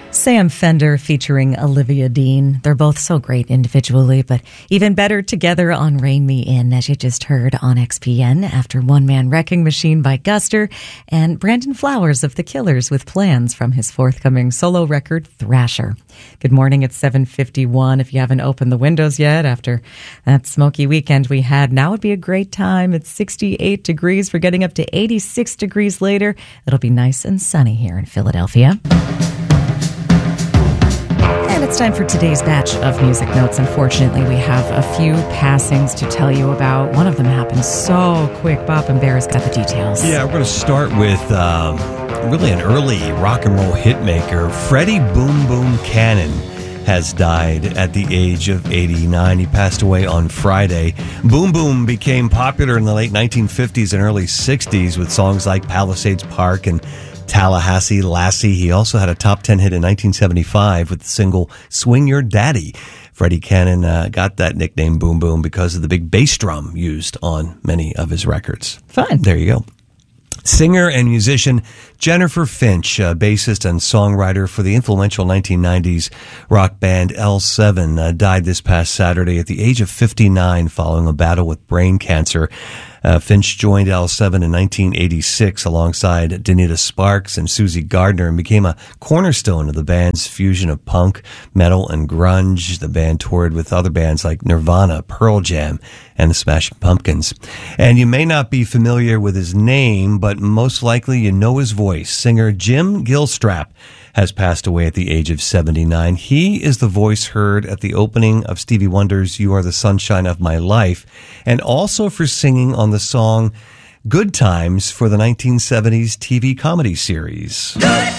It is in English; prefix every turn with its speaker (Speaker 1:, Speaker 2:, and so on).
Speaker 1: Sam Fender featuring Olivia Dean. They're both so great individually, but even better together on Rein Me In, as you just heard on XPN, after One Man Wrecking Machine by Guster, and Brandon Flowers of The Killers with Plans from his forthcoming solo record, Thrasher. Good morning, it's 7:51. If you haven't opened the windows yet after that smoky weekend we had, now would be a great time. It's 68 degrees. We're getting up to 86 degrees later. It'll be nice and sunny here in Philadelphia. And it's time for today's batch of music notes. Unfortunately, we have a few passings to tell you about. One of them happened so quick. Bob and Bear's got the details.
Speaker 2: Yeah, we're going to start with really an early rock and roll hit maker. Freddie Boom Boom Cannon has died at the age of 89. He passed away on Friday. Boom Boom became popular in the late 1950s and early 60s with songs like Palisades Park and Tallahassee Lassie. He also had a top 10 hit in 1975 with the single Swing Your Daddy. Freddie Cannon got that nickname Boom Boom because of the big bass drum used on many of his records.
Speaker 1: Fun.
Speaker 2: There you go. Singer and musician Jennifer Finch, bassist and songwriter for the influential 1990s rock band L7, died this past Saturday at the age of 59 following a battle with brain cancer. Finch joined L7 in 1986 alongside Danita Sparks and Susie Gardner and became a cornerstone of the band's fusion of punk, metal, and grunge. The band toured with other bands like Nirvana, Pearl Jam, and the Smashing Pumpkins. And you may not be familiar with his name, but most likely you know his voice. Singer Jim Gilstrap has passed away at the age of 79. He is the voice heard at the opening of Stevie Wonder's You Are the Sunshine of My Life, and also for singing on the song Good Times for the 1970s TV comedy series.
Speaker 3: Good